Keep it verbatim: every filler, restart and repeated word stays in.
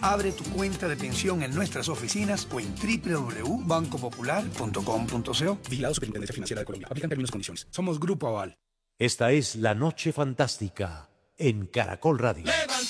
Abre tu cuenta de pensión en nuestras oficinas o en doble u doble u doble u punto banco popular punto com punto co. Vigilado Superintendencia Financiera de Colombia. Aplican términos y condiciones. Somos Grupo Aval. Esta es La Noche Fantástica en Caracol Radio.